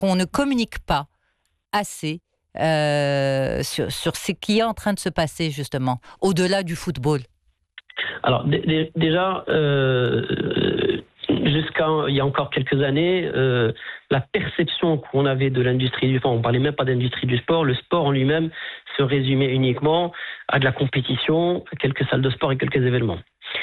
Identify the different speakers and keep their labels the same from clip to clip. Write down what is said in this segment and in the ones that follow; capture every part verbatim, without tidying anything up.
Speaker 1: qu'on ne communique pas assez euh, sur, sur ce qui est en train de se passer, justement, au-delà du football?
Speaker 2: Alors, d- d- déjà, euh, jusqu'à il y a encore quelques années, euh, la perception qu'on avait de l'industrie du sport, on ne parlait même pas d'industrie du sport, le sport en lui-même se résumait uniquement à de la compétition, à quelques salles de sport et quelques événements.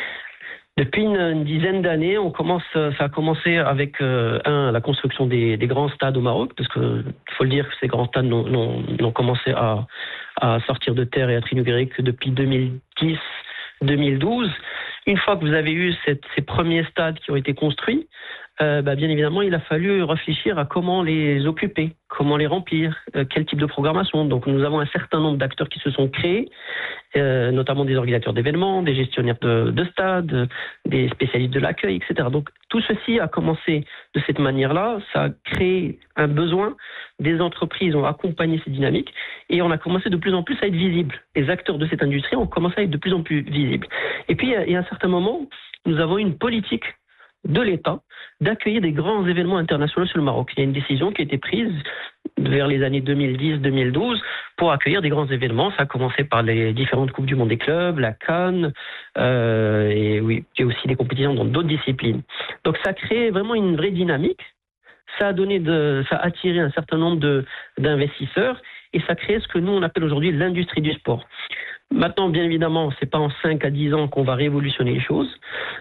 Speaker 2: Depuis une, une dizaine d'années, on commence, ça a commencé avec euh, un, la construction des, des grands stades au Maroc, parce que faut le dire que ces grands stades n'ont, n'ont, n'ont commencé à, à sortir de terre et à être inaugurés que depuis deux mille dix deux mille douze. Une fois que vous avez eu cette, ces premiers stades qui ont été construits, euh, bah bien évidemment, il a fallu réfléchir à comment les occuper, comment les remplir, euh, quel type de programmation. Donc nous avons un certain nombre d'acteurs qui se sont créés, euh, notamment des organisateurs d'événements, des gestionnaires de, de stades, des spécialistes de l'accueil, et cetera. Donc tout ceci a commencé de cette manière-là, ça a créé un besoin, des entreprises ont accompagné ces dynamiques et on a commencé de plus en plus à être visible. Les acteurs de cette industrie ont commencé à être de plus en plus visibles. Et puis il y a un certain moment, nous avons une politique de l'État d'accueillir des grands événements internationaux sur le Maroc. Il y a une décision qui a été prise vers les années deux mille dix deux mille douze pour accueillir des grands événements. Ça a commencé par les différentes Coupes du Monde des clubs, la CAN, euh, et oui, il y a aussi des compétitions dans d'autres disciplines. Donc ça a créé vraiment une vraie dynamique. Ça a donné de, ça a attiré un certain nombre de, d'investisseurs et ça a créé ce que nous on appelle aujourd'hui l'industrie du sport. Maintenant, bien évidemment, c'est pas en cinq à dix ans qu'on va révolutionner les choses.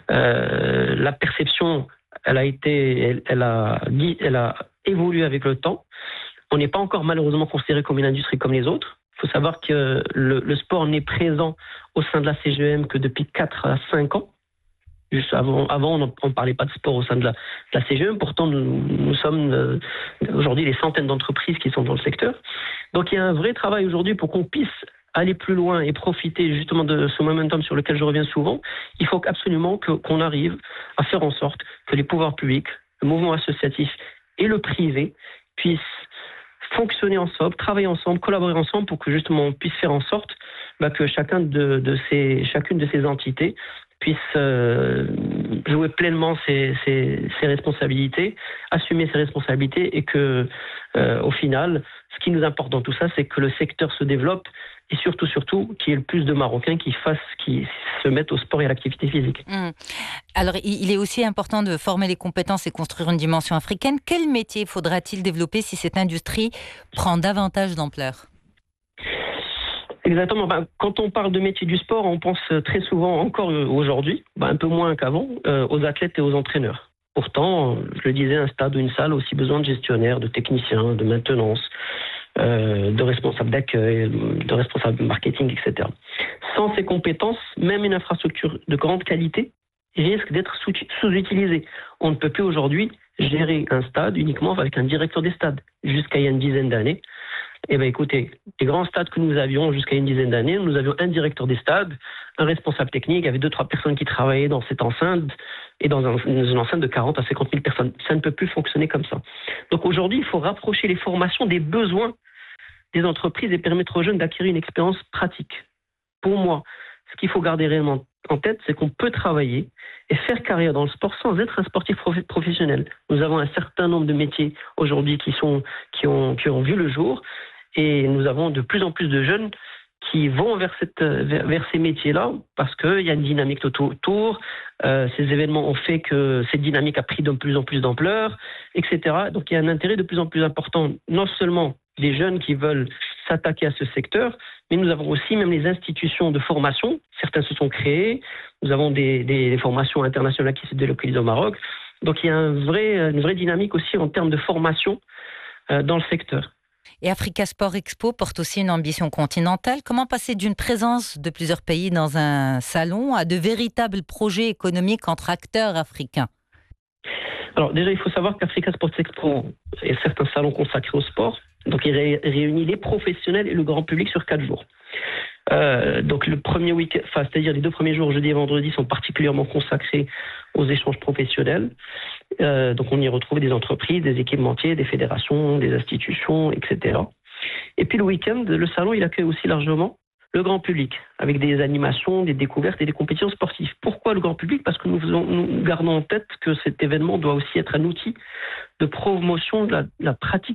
Speaker 2: Euh, la perception, elle a été, elle, elle a dit, elle a évolué avec le temps. On n'est pas encore malheureusement considéré comme une industrie comme les autres. Il faut savoir que le, le sport n'est présent au sein de la C G E M que depuis quatre à cinq ans. Juste avant, avant on ne parlait pas de sport au sein de la, de la C G E M. Pourtant, nous, nous sommes euh, aujourd'hui des centaines d'entreprises qui sont dans le secteur. Donc, il y a un vrai travail aujourd'hui pour qu'on puisse aller plus loin et profiter justement de ce momentum sur lequel je reviens souvent. Il faut absolument que, qu'on arrive à faire en sorte que les pouvoirs publics, le mouvement associatif et le privé puissent fonctionner ensemble, travailler ensemble, collaborer ensemble pour que justement on puisse faire en sorte bah, que chacun de, de ces, chacune de ces entités puisse euh, jouer pleinement ses, ses, ses responsabilités, assumer ses responsabilités et que, euh, au final, ce qui nous importe dans tout ça, c'est que le secteur se développe et surtout, surtout, qu'il y ait le plus de Marocains qui fassent, qui se mettent au sport et à l'activité physique.
Speaker 1: Mmh. Alors, il est aussi important de former les compétences et construire une dimension africaine. Quel métier faudra-t-il développer si cette industrie prend davantage d'ampleur ?
Speaker 2: Exactement. Ben, quand on parle de métier du sport, on pense très souvent, encore aujourd'hui, ben, un peu moins qu'avant, euh, aux athlètes et aux entraîneurs. Pourtant, je le disais, un stade ou une salle a aussi besoin de gestionnaires, de techniciens, de maintenance, euh, de responsables d'accueil, de responsables marketing, et cetera. Sans ces compétences, même une infrastructure de grande qualité risque d'être sous-utilisée. On ne peut plus aujourd'hui gérer un stade uniquement avec un directeur des stades. Jusqu'à il y a une dizaine d'années, eh bien, écoutez, les grands stades que nous avions jusqu'à une dizaine d'années, nous avions un directeur des stades, un responsable technique, il y avait deux, trois personnes qui travaillaient dans cette enceinte et dans un, une enceinte de quarante à cinquante mille personnes. Ça ne peut plus fonctionner comme ça. Donc aujourd'hui, il faut rapprocher les formations des besoins des entreprises et permettre aux jeunes d'acquérir une expérience pratique. Pour moi, ce qu'il faut garder réellement en tête, c'est qu'on peut travailler et faire carrière dans le sport sans être un sportif professionnel. Nous avons un certain nombre de métiers aujourd'hui qui, sont, qui, ont, qui ont vu le jour et nous avons de plus en plus de jeunes qui vont vers, cette, vers, vers ces métiers-là parce qu'il y a une dynamique autour. Euh, ces événements ont fait que cette dynamique a pris de plus en plus d'ampleur, et cetera. Donc il y a un intérêt de plus en plus important, non seulement des jeunes qui veulent s'attaquer à ce secteur, mais nous avons aussi même les institutions de formation. Certains se sont créés. Nous avons des, des, des formations internationales qui se délocalisent au Maroc. Donc il y a un vrai, une vraie dynamique aussi en termes de formation euh, dans le secteur.
Speaker 1: Et Africa Sport Expo porte aussi une ambition continentale. Comment passer d'une présence de plusieurs pays dans un salon à de véritables projets économiques entre acteurs africains ?
Speaker 2: Alors déjà, il faut savoir qu'Africa Sport Expo est certes un salon consacré au sport. Donc il ré- réunit les professionnels et le grand public sur quatre jours. Euh, donc le premier week-end, enfin, c'est-à-dire les deux premiers jours, jeudi et vendredi, sont particulièrement consacrés aux échanges professionnels. Euh, donc on y retrouve des entreprises, des équipementiers, des fédérations, des institutions, et cetera. Et puis le week-end, le salon, il accueille aussi largement le grand public, avec des animations, des découvertes et des compétitions sportives. Pourquoi le grand public ? Parce que nous, faisons, nous gardons en tête que cet événement doit aussi être un outil de promotion de la, de la pratique